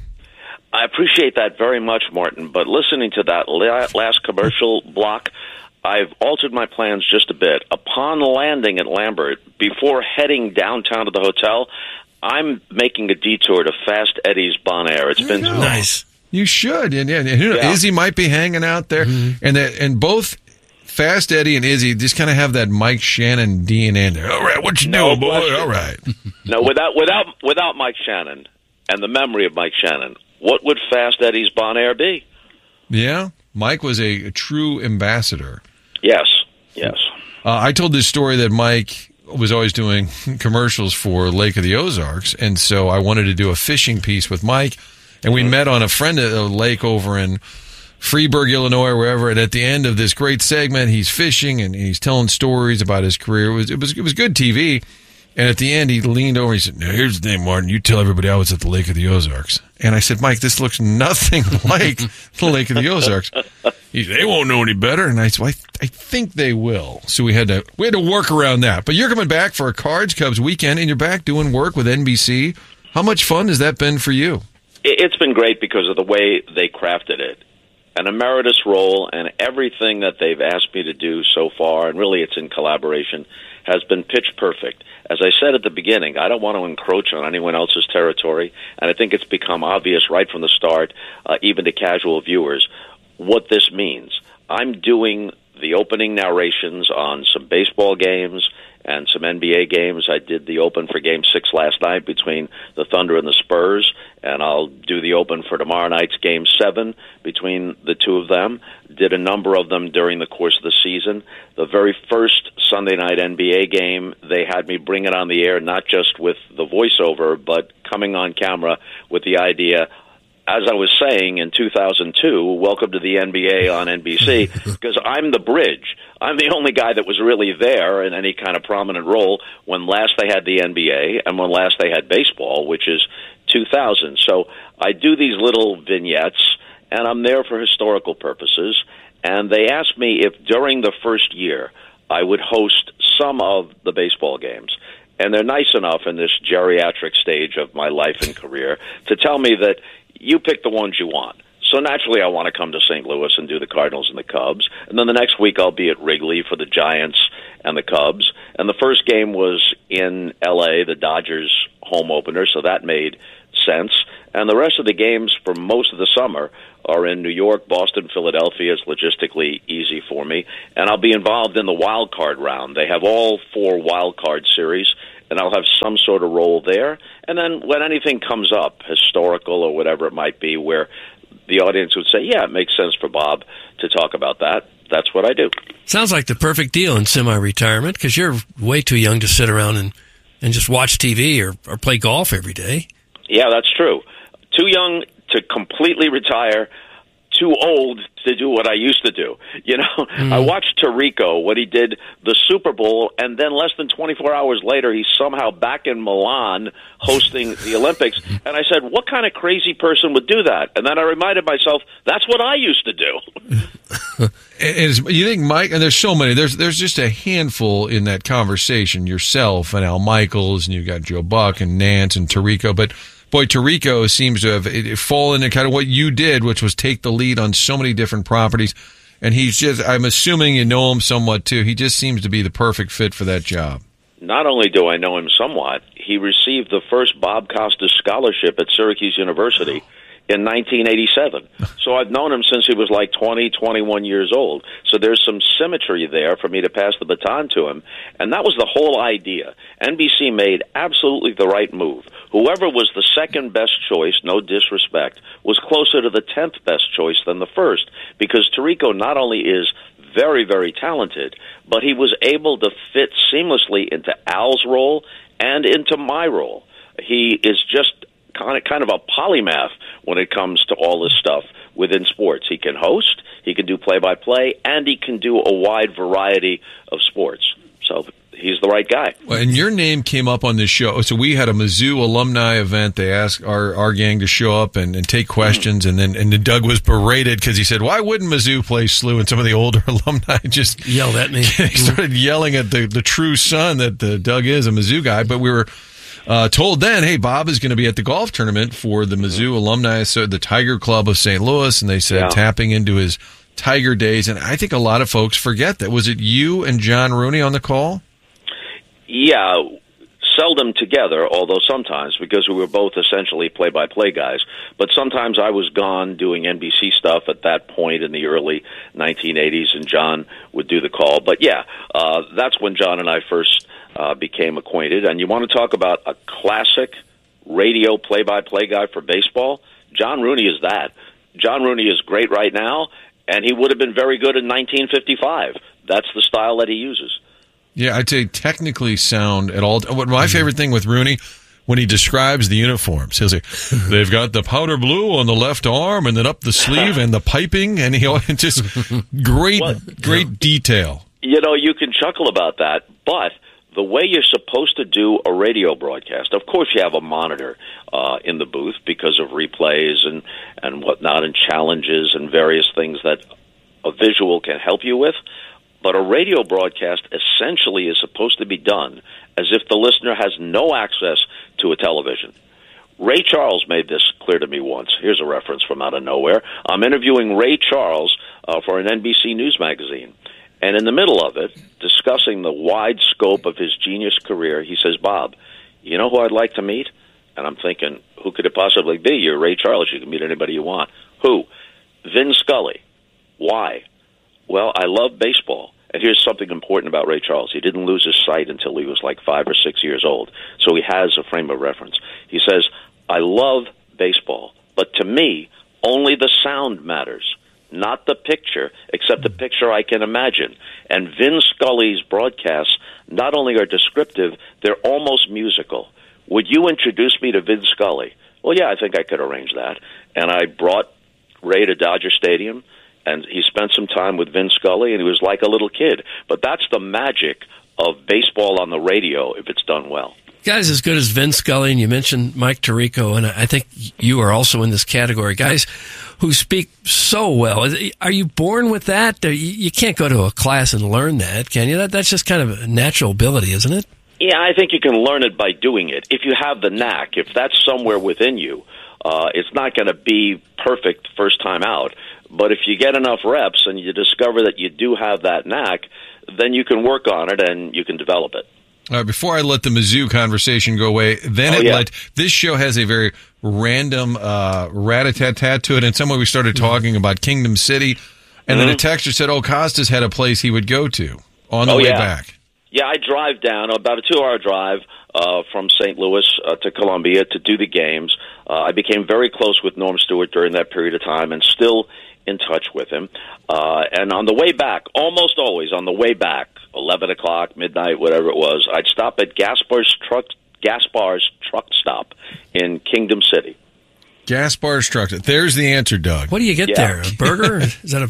I appreciate that very much, Martin, but listening to that last commercial block, I've altered my plans just a bit. Upon landing at Lambert, before heading downtown to the hotel, I'm making a detour to Fast Eddie's Bon Air. It's been too long. Nice. You should. And, and, and who knows, Yeah. Izzy might be hanging out there. Mm-hmm. And that, and both Fast Eddie and Izzy just kind of have that Mike Shannon D N A in there. All right, what you No doing, boy? question. All right. No, without without without Mike Shannon and the memory of Mike Shannon, what would Fast Eddie's Bon Air be? Yeah, Mike was a, a true ambassador. Yes, yes. Uh, I told this story that Mike was always doing commercials for Lake of the Ozarks, and so I wanted to do a fishing piece with Mike, and we mm-hmm. met on a friend of a lake over in Freeburg, Illinois, or wherever, and at the end of this great segment, he's fishing, and he's telling stories about his career. It was, it was, it was good T V, and at the end, he leaned over and he said, now, here's the thing, Martin, you tell everybody I was at the Lake of the Ozarks. And I said, Mike, this looks nothing like the Lake of the Ozarks. He said, they won't know any better. And I said, well, I, th- I think they will. So we had to we had to work around that. But you're coming back for a Cards Cubs weekend, and you're back doing work with N B C. How much fun has that been for you? It's been great because of the way they crafted it. An emeritus role, and everything that they've asked me to do so far, and really it's in collaboration, has been pitch perfect. As I said at the beginning, I don't want to encroach on anyone else's territory, and I think it's become obvious right from the start, uh, even to casual viewers, what this means. I'm doing the opening narrations on some baseball games and some N B A games. I did the open for Game six last night between the Thunder and the Spurs, and I'll do the open for tomorrow night's Game seven between the two of them. Did a number of them during the course of the season. The very first Sunday night N B A game, they had me bring it on the air, not just with the voiceover, but coming on camera with the idea, as I was saying in two thousand two, welcome to the N B A on N B C, because I'm the bridge. I'm the only guy that was really there in any kind of prominent role when last they had the N B A and when last they had baseball, which is two thousand. So I do these little vignettes, and I'm there for historical purposes. And they asked me if during the first year I would host some of the baseball games. And they're nice enough in this geriatric stage of my life and career to tell me that you pick the ones you want. So naturally, I want to come to Saint Louis and do the Cardinals and the Cubs. And then the next week, I'll be at Wrigley for the Giants and the Cubs. And the first game was in L A, the Dodgers home opener, so that made sense. And the rest of the games for most of the summer are in New York, Boston, Philadelphia. It's logistically easy for me. And I'll be involved in the wild card round. They have all four wild card series, and I'll have some sort of role there. And then when anything comes up, historical or whatever it might be, where the audience would say, yeah, it makes sense for Bob to talk about that, that's what I do. Sounds like the perfect deal in semi-retirement, because you're way too young to sit around and, and just watch T V or, or play golf every day. Yeah, that's true. Too young to completely retire, too old to do what I used to do. You know, mm. I watched Tirico, what he did the Super Bowl, and then less than twenty-four hours later, he's somehow back in Milan hosting the Olympics. And I said, what kind of crazy person would do that? And then I reminded myself, that's what I used to do. Is, you think, Mike, and there's so many, there's there's just a handful in that conversation, yourself and Al Michaels, and you've got Joe Buck and Nance and Tirico, but boy, Tirico seems to have fallen into kind of what you did, which was take the lead on so many different properties. And he's just, I'm assuming you know him somewhat too. He just seems to be the perfect fit for that job. Not only do I know him somewhat, he received the first Bob Costas scholarship at Syracuse University in nineteen eighty-seven. So I've known him since he was like twenty, twenty-one years old. So there's some symmetry there for me to pass the baton to him. And that was the whole idea. N B C made absolutely the right move. Whoever was the second best choice, no disrespect, was closer to the tenth best choice than the first, because Tirico not only is very, very talented, but he was able to fit seamlessly into Al's role and into my role. He is just kind of kind of a polymath when it comes to all this stuff within sports. He can host, he can do play-by-play, and he can do a wide variety of sports. So he's the right guy. Well, and your name came up on this show. So we had a Mizzou alumni event. They asked our, our gang to show up and, and take questions, and then and then Doug was berated because he said, why wouldn't Mizzou play S L U? And some of the older alumni just yelled at me. He started yelling at the, the true son that the Doug is a Mizzou guy. But we were uh, told then, hey, Bob is going to be at the golf tournament for the Mizzou mm-hmm. alumni, so the Tiger Club of Saint Louis, and they said yeah. tapping into his Tiger days. And I think a lot of folks forget that. Was it you and John Rooney on the call? Yeah, seldom together, although sometimes, because we were both essentially play-by-play guys. But sometimes I was gone doing N B C stuff at that point in the early nineteen eighties, and John would do the call. But yeah, uh, that's when John and I first uh, became acquainted. And you want to talk about a classic radio play-by-play guy for baseball? John Rooney is that. John Rooney is great right now, and he would have been very good in nineteen fifty-five. That's the style that he uses. Yeah, I'd say technically sound at all. What my favorite thing with Rooney, when he describes the uniforms, he'll say, they've got the powder blue on the left arm and then up the sleeve and the piping, and he'll just great, well, great detail. You know, you can chuckle about that, but the way you're supposed to do a radio broadcast, of course you have a monitor uh, in the booth because of replays and, and whatnot and challenges and various things that a visual can help you with. But a radio broadcast essentially is supposed to be done as if the listener has no access to a television. Ray Charles made this clear to me once. Here's a reference from out of nowhere. I'm interviewing Ray Charles uh, for an N B C News magazine. And in the middle of it, discussing the wide scope of his genius career, he says, Bob, you know who I'd like to meet? And I'm thinking, who could it possibly be? You're Ray Charles. You can meet anybody you want. Who? Vin Scully. Why? Well, I love baseball. And here's something important about Ray Charles. He didn't lose his sight until he was like five or six years old. So he has a frame of reference. He says, I love baseball, but to me, only the sound matters, not the picture, except the picture I can imagine. And Vin Scully's broadcasts not only are descriptive, they're almost musical. Would you introduce me to Vin Scully? Well, yeah, I think I could arrange that. And I brought Ray to Dodger Stadium, and he spent some time with Vin Scully, and he was like a little kid. But that's the magic of baseball on the radio if it's done well. Guys as good as Vin Scully, and you mentioned Mike Tirico, and I think you are also in this category. Guys who speak so well. Are you born with that? You can't go to a class and learn that, can you? That, that's just kind of a natural ability, isn't it? Yeah, I think you can learn it by doing it. If you have the knack, if that's somewhere within you, uh, it's not going to be perfect first time out. But if you get enough reps and you discover that you do have that knack, then you can work on it and you can develop it. All right, before I let the Mizzou conversation go away, then oh, it yeah. let this show has a very random uh, rat-a-tat-tat to it, and somewhere we started talking about Kingdom City, and mm-hmm. then a texter said, "Oh, Costas had a place he would go to on the oh, way yeah. back." Yeah, I drive down about a two-hour drive uh, from Saint Louis uh, to Columbia to do the games. Uh, I became very close with Norm Stewart during that period of time, and still in touch with him. Uh, and on the way back, almost always on the way back, eleven o'clock, midnight, whatever it was, I'd stop at Gaspar's truck, Gaspar's truck stop in Kingdom City. Gaspar's truck. There's the answer, Doug. What do you get Yeah. there? A burger? Is that a?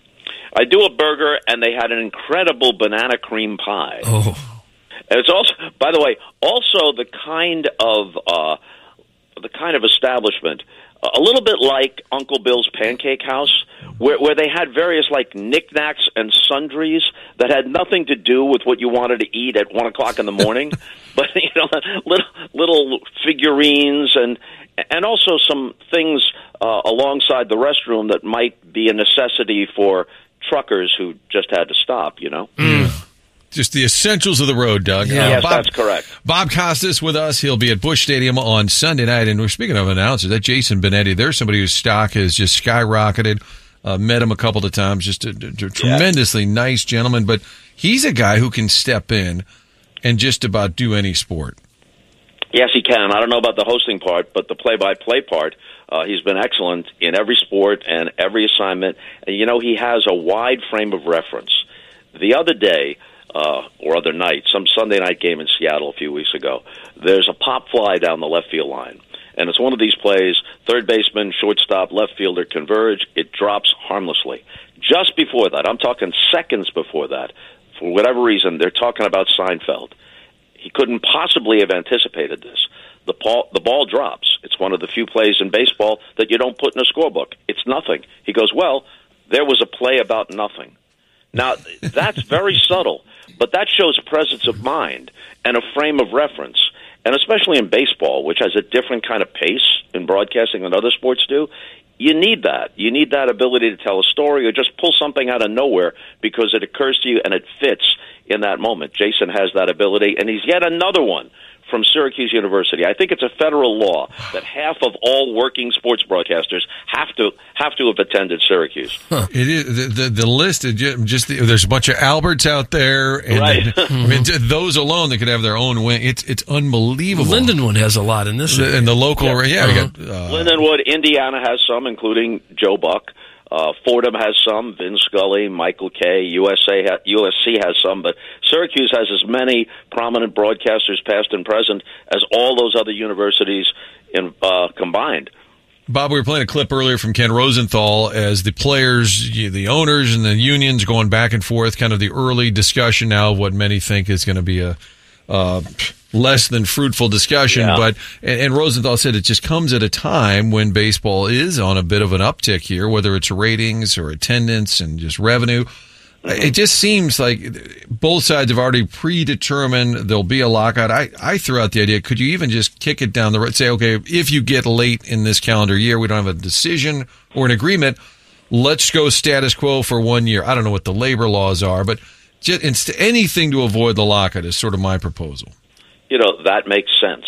I do a burger, and they had an incredible banana cream pie. Oh. And it's also, by the way, also the kind of uh, the kind of establishment, a little bit like Uncle Bill's Pancake House, where, where they had various like knickknacks and sundries that had nothing to do with what you wanted to eat at one o'clock in the morning, but you know, little little figurines and and also some things uh, alongside the restroom that might be a necessity for truckers who just had to stop. You know. Mm. Just the essentials of the road, Doug. Yeah. Uh, Yes, Bob, that's correct. Bob Costas with us. He'll be at Busch Stadium on Sunday night. And we're speaking of announcers, that Jason Benetti, there's somebody whose stock has just skyrocketed. Uh, met him a couple of times. Just a, a tremendously yeah. nice gentleman. But he's a guy who can step in and just about do any sport. Yes, he can. I don't know about the hosting part, but the play-by-play part, uh, he's been excellent in every sport and every assignment. And, you know, he has a wide frame of reference. The other day, Uh, or other night, some Sunday night game in Seattle a few weeks ago, there's a pop fly down the left field line. And it's one of these plays, third baseman, shortstop, left fielder converge, it drops harmlessly. Just before that, I'm talking seconds before that, for whatever reason, they're talking about Seinfeld. He couldn't possibly have anticipated this. The ball, the ball drops. It's one of the few plays in baseball that you don't put in a scorebook. It's nothing. He goes, well, there was a play about nothing. Now, that's very subtle, but that shows presence of mind and a frame of reference. And especially in baseball, which has a different kind of pace in broadcasting than other sports do, you need that. You need that ability to tell a story or just pull something out of nowhere because it occurs to you and it fits in that moment. Jason has that ability, and he's yet another one from Syracuse University. I think it's a federal law that half of all working sports broadcasters have to have to have attended Syracuse. Huh. It is the, the the list is just, just the, there's a bunch of Alberts out there, and right. the, I mean, those alone that could have their own wing. It's it's unbelievable. Lindenwood has a lot in this, the, and the local yeah. yeah. Uh-huh. We got, uh, Lindenwood, Indiana has some, including Joe Buck. Uh, Fordham has some, Vin Scully, Michael Kay, U S A, ha- U S C has some, but Syracuse has as many prominent broadcasters, past and present, as all those other universities in, uh, combined. Bob, we were playing a clip earlier from Ken Rosenthal as the players, the owners, and the unions going back and forth, kind of the early discussion now of what many think is going to be a uh, less than fruitful discussion. Yeah. But and, and Rosenthal said it just comes at a time when baseball is on a bit of an uptick here, whether it's ratings or attendance and just revenue. Mm-hmm. It just seems like both sides have already predetermined there'll be a lockout. I, I threw out the idea, could you even just kick it down the road, say, okay, if you get late in this calendar year, we don't have a decision or an agreement, let's go status quo for one year. I don't know what the labor laws are, but just anything to avoid the lockout is sort of my proposal. You know, that makes sense,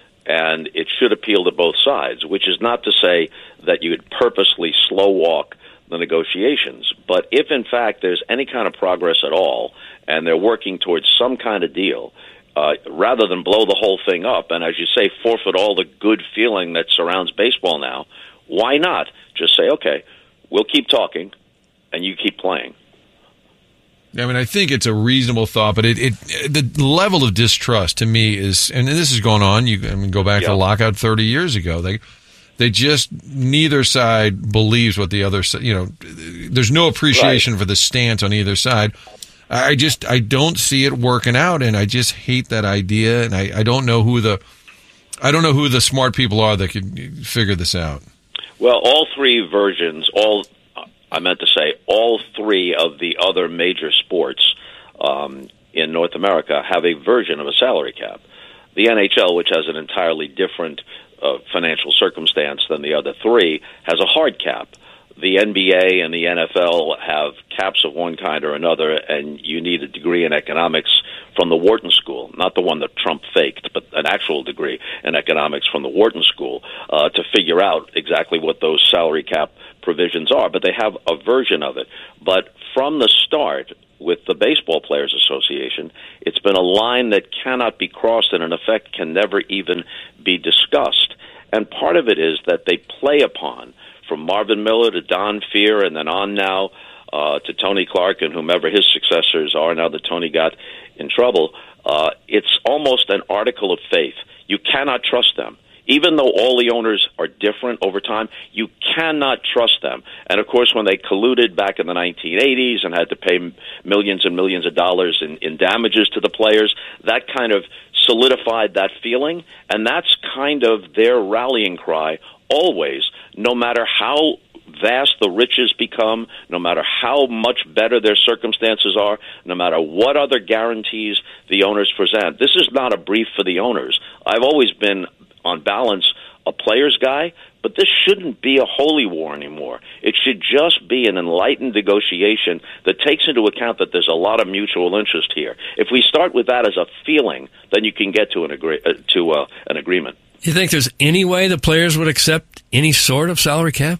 and it should appeal to both sides, which is not to say that you would purposely slow walk the negotiations. But if, in fact, there's any kind of progress at all, and they're working towards some kind of deal, uh, rather than blow the whole thing up, and as you say, forfeit all the good feeling that surrounds baseball now, why not just say, okay, we'll keep talking, and you keep playing? I mean, I think it's a reasonable thought, but it, it the level of distrust to me is, and this is going on. You I mean, go back yeah. to the lockout thirty years ago. They they just neither side believes what the other side. You know, there's no appreciation right. for the stance on either side. I just I don't see it working out, and I just hate that idea. And I, I don't know who the I don't know who the smart people are that could figure this out. Well, all three versions, all I meant to say, all three of the other major sports um, in North America have a version of a salary cap. The N H L, which has an entirely different uh, financial circumstance than the other three, has a hard cap. The N B A and the N F L have caps of one kind or another, and you need a degree in economics from the Wharton School, not the one that Trump faked, but an actual degree in economics from the Wharton School uh, to figure out exactly what those salary cap provisions are. But they have a version of it. But from the start, with the Baseball Players Association, it's been a line that cannot be crossed and, in effect, can never even be discussed. And part of it is that they play upon, from Marvin Miller to Don Fehr and then on now uh, to Tony Clark and whomever his successors are now that Tony got in trouble, uh, it's almost an article of faith. You cannot trust them. Even though all the owners are different over time, you cannot trust them. And, of course, when they colluded back in the nineteen eighties and had to pay millions and millions of dollars in, in damages to the players, that kind of solidified that feeling. And that's kind of their rallying cry always, no matter how vast the riches become, no matter how much better their circumstances are, no matter what other guarantees the owners present. This is not a brief for the owners. I've always been, on balance, a player's guy, but this shouldn't be a holy war anymore. It should just be an enlightened negotiation that takes into account that there's a lot of mutual interest here. If we start with that as a feeling, then you can get to an agree- uh, to uh, an agreement. You think there's any way the players would accept any sort of salary cap?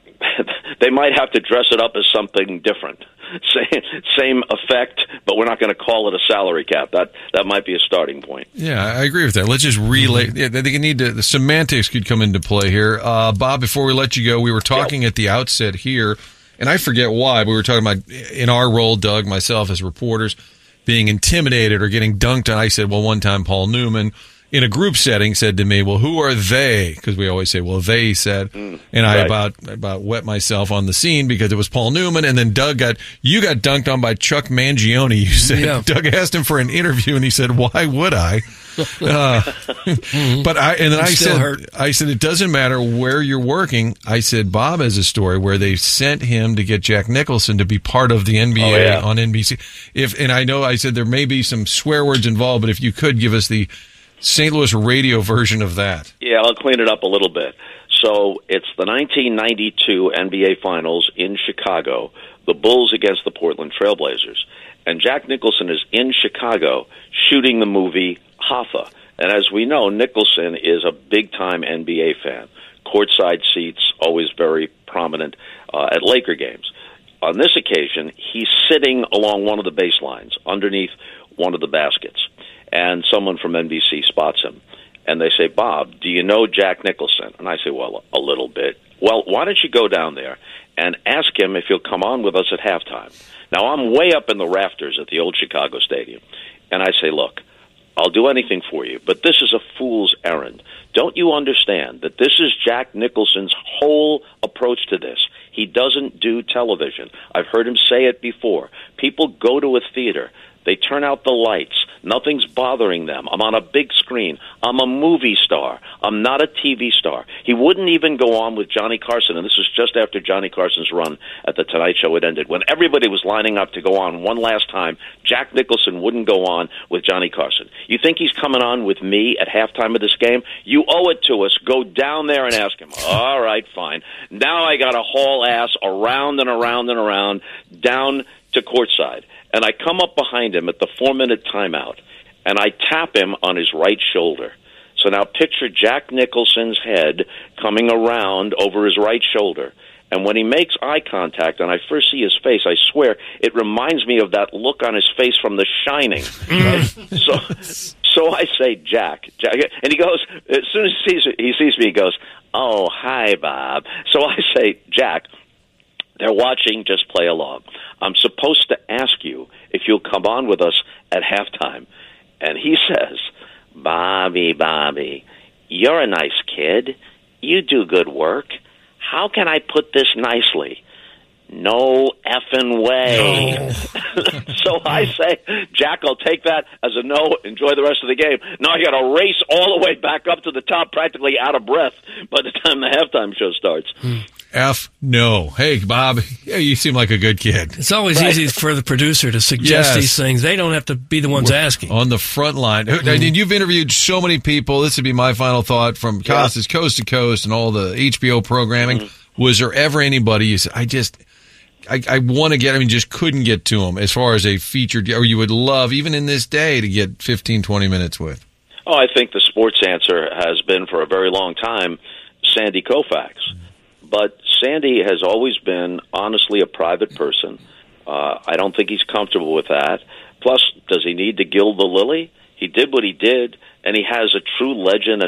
They might have to dress it up as something different. Same, same effect, but we're not going to call it a salary cap. That that might be a starting point. Yeah, I agree with that. Let's just relay. Yeah, they need to. The semantics could come into play here. Uh, Bob, before we let you go, we were talking at the outset here, and I forget why, but we were talking about in our role, Doug, myself as reporters, being intimidated or getting dunked on. I said, well, one time Paul Newman, in a group setting, said to me, well, who are they? Because we always say, well, they said. Mm, and I right. about about wet myself on the scene because it was Paul Newman. And then Doug got, you got dunked on by Chuck Mangione. You said, yeah. Doug asked him for an interview, and he said, why would I? Uh, but I, and then I said, hurt. I said, it doesn't matter where you're working. I said, Bob has a story where they sent him to get Jack Nicholson to be part of the N B A oh, yeah. on N B C. If, and I know I said there may be some swear words involved, but if you could give us the Saint Louis radio version of that. Yeah, I'll clean it up a little bit. So it's the nineteen ninety-two N B A Finals in Chicago, the Bulls against the Portland Trailblazers. And Jack Nicholson is in Chicago shooting the movie Hoffa. And as we know, Nicholson is a big-time N B A fan. Courtside seats, always very prominent uh, at Laker games. On this occasion, he's sitting along one of the baselines, underneath one of the baskets. And someone from N B C spots him. And they say, Bob, do you know Jack Nicholson? And I say, well, a little bit. Well, why don't you go down there and ask him if he'll come on with us at halftime? Now, I'm way up in the rafters at the old Chicago Stadium. And I say, look, I'll do anything for you, but this is a fool's errand. Don't you understand that this is Jack Nicholson's whole approach to this? He doesn't do television. I've heard him say it before. People go to a theater. They turn out the lights. Nothing's bothering them. I'm on a big screen. I'm a movie star. I'm not a T V star. He wouldn't even go on with Johnny Carson, and this was just after Johnny Carson's run at The Tonight Show had ended. When everybody was lining up to go on one last time, Jack Nicholson wouldn't go on with Johnny Carson. You think he's coming on with me at halftime of this game? You owe it to us. Go down there and ask him. All right, fine. Now I got to haul ass around and around and around down to courtside. And I come up behind him at the four-minute timeout, and I tap him on his right shoulder. So now picture Jack Nicholson's head coming around over his right shoulder. And when he makes eye contact, and I first see his face, I swear, it reminds me of that look on his face from The Shining. Right? so so I say, Jack, Jack, and he goes, as soon as he sees, he sees me, he goes, oh, hi, Bob. So I say, Jack, they're watching, just play along. I'm supposed to ask you if you'll come on with us at halftime. And he says, Bobby, Bobby, you're a nice kid. You do good work. How can I put this nicely? No effing way. No. So I say, Jack, I'll take that as a no. Enjoy the rest of the game. Now I got to race all the way back up to the top, practically out of breath by the time the halftime show starts. F no. Hey, Bob, yeah, you seem like a good kid. It's always Right. easy for the producer to suggest Yes. these things. They don't have to be the ones We're asking. On the front line. I mean, you've interviewed so many people. This would be my final thought from Costas Coast to Coast and all the H B O programming. Mm-hmm. Was there ever anybody you said, I just, I, I want to get, I mean, just couldn't get to him as far as a featured, or you would love, even in this day, to get fifteen, twenty minutes with? Oh, I think the sports answer has been for a very long time Sandy Koufax. But Sandy has always been, honestly, a private person. Uh, I don't think he's comfortable with that. Plus, does he need to gild the lily? He did what he did, and he has a true legend and